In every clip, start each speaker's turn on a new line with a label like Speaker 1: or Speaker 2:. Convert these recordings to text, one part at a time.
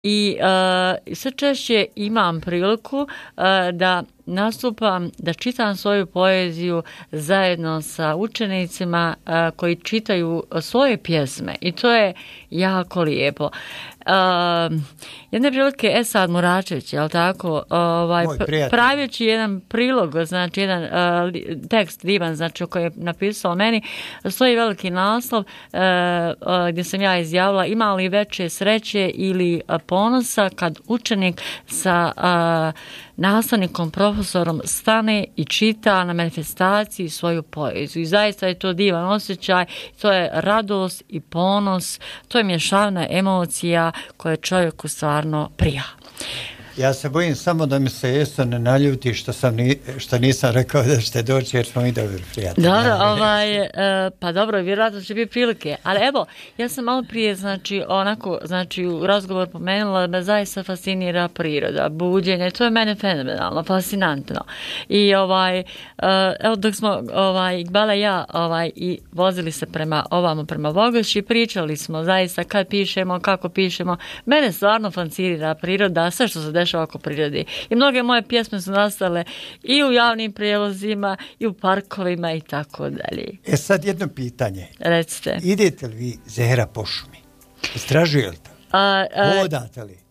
Speaker 1: I sve češće imam priliku da nastupam, da čitam svoju poeziju zajedno sa učenicima koji čitaju svoje pjesme i to je jako lijepo. Jedne prilike Esad Muračević, jel tako, praveći jedan prilog, znači jedan tekst divan, znači koji je napisao meni, stoji veliki naslov gdje sam ja izjavila: ima li veće sreće ili ponosa kad učenik sa nastavnikom, profesorom stane i čita na manifestaciji svoju poeziju. I zaista je to divan osjećaj, to je radost i ponos, to je mješavina emocija koja čovjeku stvarno prija.
Speaker 2: Ja se bojim samo da mi se Jesu ne naljuti što nisam rekao da ćete doći, jer smo i dobri prijatelji.
Speaker 1: Dobro, pa dobro, vjerojatno će biti prilike. Ali evo, ja sam malo prije, znači u razgovor pomenula da me zaista fascinira priroda, buđenje, to je mene fenomenalno, fascinantno. I evo dok smo Iqbala i ja i vozili se prema Vogoši, pričali smo zaista kad pišemo, kako pišemo. Mene stvarno fascinira priroda, sve što se dešava oko prirode. I mnoge moje pjesme su nastale i u javnim prijevozima i u parkovima i tako dalje.
Speaker 2: Sad jedno pitanje.
Speaker 1: Recite.
Speaker 2: Idete li vi, Zehra, po šumi? Istražujete li? Hodate li?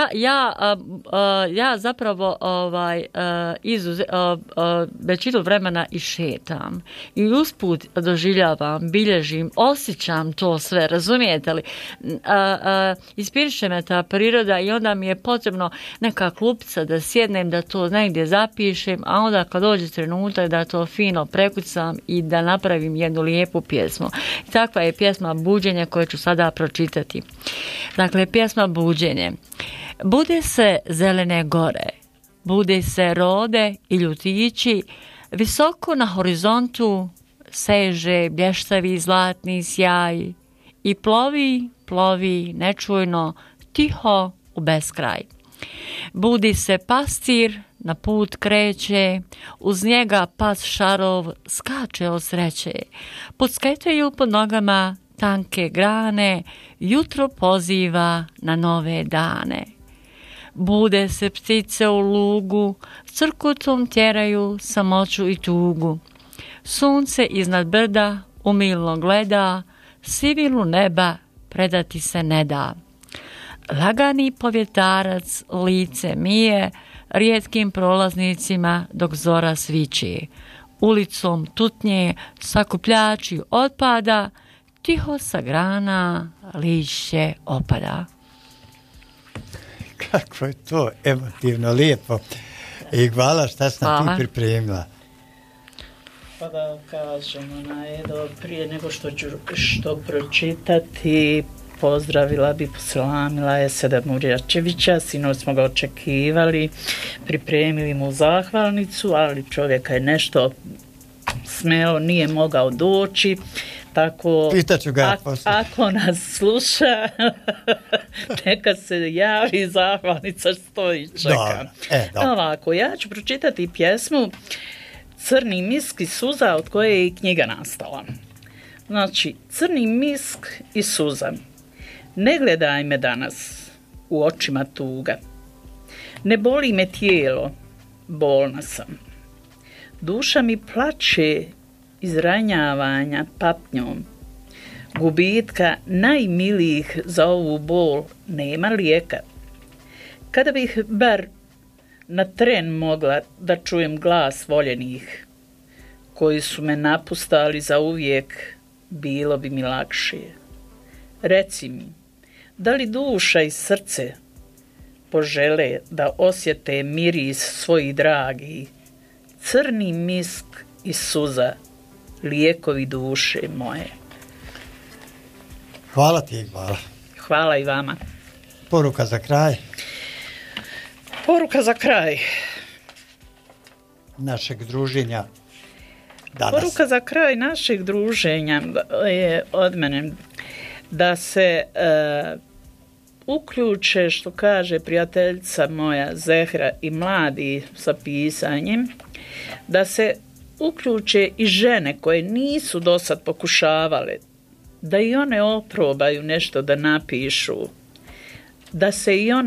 Speaker 1: Ja zapravo većinu vremena i šetam i usput doživljavam, bilježim, osjećam to sve, razumijete li? Ispiriše me ta priroda i onda mi je potrebno neka klupca da sjednem, da to negdje zapišem, a onda kad dođe trenutak da to fino prekucam i da napravim jednu lijepu pjesmu. I takva je pjesma Buđenje koju ću sada pročitati. Dakle, pjesma Buđenje. Bude se zelene gore, bude se rode i ljutići, visoko na horizontu seže blještavi zlatni sjaj i plovi nečujno, tiho u beskraj. Budi se pastir, na put kreće, uz njega pas šarov skače od sreće, podsketaju pod nogama tanke grane, jutro poziva na nove dane. Bude se ptice u lugu, crkutom tjeraju samoću i tugu. Sunce iznad brda umilno gleda, sivilu neba predati se ne da. Lagani povjetarac lice mije, rijetkim prolaznicima dok zora sviči. Ulicom tutnje sakupljači otpada, tiho sa grana lišće opada.
Speaker 2: Kako je to emotivno, lijepo. I hvala šta si nam ti pripremila.
Speaker 3: Pa da kažem, prije nego što pročitati, pozdravila bi, poselamila je Esada Muračevića, sinoć smo ga očekivali, pripremili mu zahvalnicu, ali čovjeka je nešto smelo, nije mogao doći. Tako, ako nas sluša, neka se javi, zahvalnica stoji, čeka. Ovako, ja ću pročitati pjesmu Crni misk i suza, od koje je i knjiga nastala. Znači, crni misk i suza. Ne gledaj me danas, u očima tuga. Ne boli me tijelo, bolna sam. Duša mi plače iz ranjavanja patnjom. Gubitka najmilijih za ovu bol nema lijeka. Kada bih bar na tren mogla da čujem glas voljenih, koji su me napustali za uvijek, bilo bi mi lakše. Reci mi, da li duša i srce požele da osjete miris svojih dragih, crni misk i suza, lijekovi duše moje.
Speaker 2: Hvala ti, hvala.
Speaker 3: Hvala i vama.
Speaker 2: Poruka za kraj.
Speaker 3: Poruka za kraj
Speaker 2: našeg druženja danas.
Speaker 3: Poruka za kraj našeg druženja je od mene da se uključe, što kaže prijateljica moja Zehra, i mladi sa pisanjem, da se uključe i žene koje nisu dosad pokušavale, da i one oprobaju nešto da napišu. da se i ona